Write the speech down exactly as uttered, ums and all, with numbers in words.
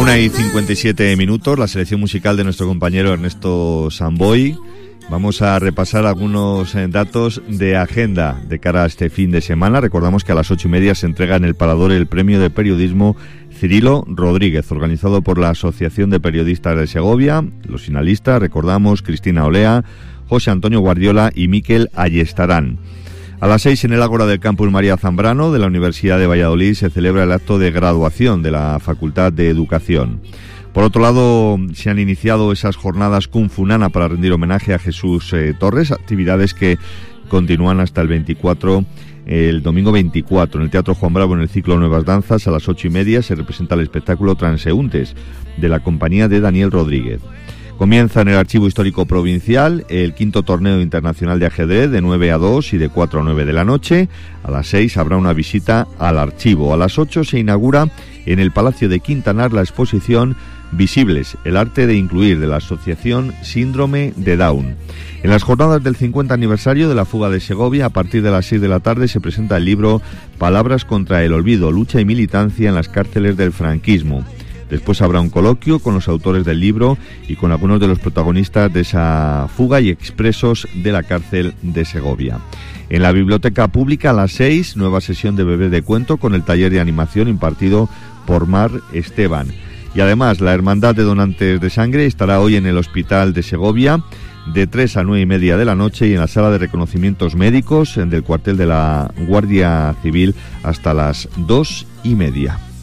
una y cincuenta y siete minutos, la selección musical de nuestro compañero Ernesto Samboy. Vamos a repasar algunos eh, datos de agenda de cara a este fin de semana. Recordamos que a las ocho y media se entrega en el Parador el Premio de Periodismo Cirilo Rodríguez, organizado por la Asociación de Periodistas de Segovia. Los finalistas, recordamos, Cristina Olea, José Antonio Guardiola y Miquel Ayestarán. A las seis, en el Ágora del Campus María Zambrano de la Universidad de Valladolid, se celebra el acto de graduación de la Facultad de Educación. Por otro lado, se han iniciado esas jornadas Kung Fu Nana para rendir homenaje a Jesús eh, Torres, actividades que continúan hasta el veinticuatro, el domingo veinticuatro. En el Teatro Juan Bravo, en el ciclo Nuevas Danzas, a las ocho y media, se representa el espectáculo Transeúntes, de la compañía de Daniel Rodríguez. Comienza en el Archivo Histórico Provincial el quinto torneo internacional de ajedrez de nueve a dos y de cuatro a nueve de la noche. A las seis habrá una visita al archivo. A las ocho se inaugura en el Palacio de Quintanar la exposición Visibles, el arte de incluir, de la Asociación Síndrome de Down. En las jornadas del cincuenta aniversario de la fuga de Segovia, a partir de las seis de la tarde, se presenta el libro Palabras contra el olvido, lucha y militancia en las cárceles del franquismo. Después habrá un coloquio con los autores del libro y con algunos de los protagonistas de esa fuga y expresos de la cárcel de Segovia. En la Biblioteca Pública, a las seis, nueva sesión de Bebé de Cuento con el taller de animación impartido por Mar Esteban. Y además, la Hermandad de Donantes de Sangre estará hoy en el Hospital de Segovia de tres a nueve y media de la noche y en la Sala de Reconocimientos Médicos del cuartel de la Guardia Civil hasta las dos y media.